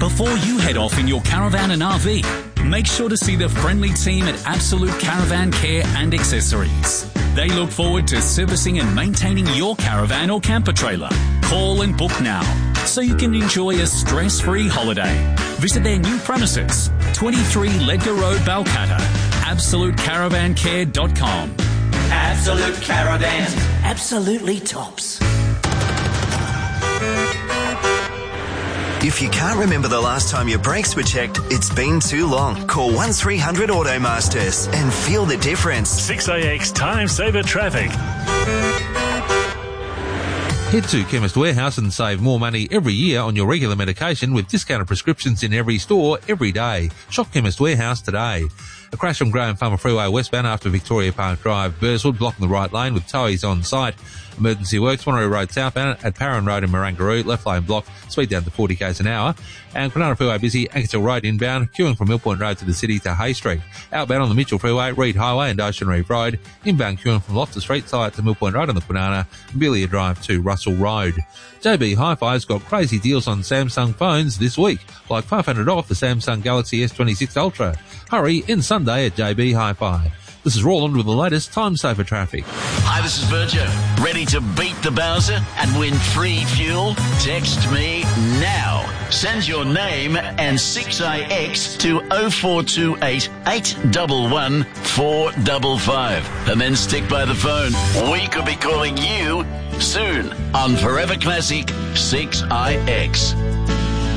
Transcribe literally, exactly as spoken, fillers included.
Before you head off in your caravan and R V, make sure to see the friendly team at Absolute Caravan Care and Accessories. They look forward to servicing and maintaining your caravan or camper trailer. Call and book now so you can enjoy a stress-free holiday. Visit their new premises, twenty-three Ledgar Road, Balcatta. absolute caravan care dot com. Absolute Caravans. Absolutely tops. If you can't remember the last time your brakes were checked, it's been too long. Call one three hundred Automasters and feel the difference. six A X Time Saver Traffic. Head to Chemist Warehouse and save more money every year on your regular medication with discounted prescriptions in every store every day. Shop Chemist Warehouse today. A crash on Graham Farmer Freeway westbound after Victoria Park Drive, Burswood, blocking the right lane with towies on site. Emergency works, Wanneroo Road southbound at Parran Road in Marangaroo, left lane blocked, speed down to forty k's an hour. And Kwinana Freeway busy, Ankershill Road inbound, queuing from Mill Point Road to the city to Hay Street. Outbound on the Mitchell Freeway, Reed Highway and Ocean Reef Road. Inbound queuing from Loftus Street side to Mill Point Road on the Kwinana, and Belia Drive to Russell Road. J B Hi-Fi's got crazy deals on Samsung phones this week, like five hundred dollars off the Samsung Galaxy S twenty-six Ultra. Hurry in Sunday at J B Hi-Fi. This is Roland with the latest Time Saver traffic. Hi, this is Virgil. Ready to beat the Bowser and win free fuel? Text me now. Send your name and six A X to oh four two eight, eight one one, four five five. And then stick by the phone. We could be calling you soon on Forever Classic six I X.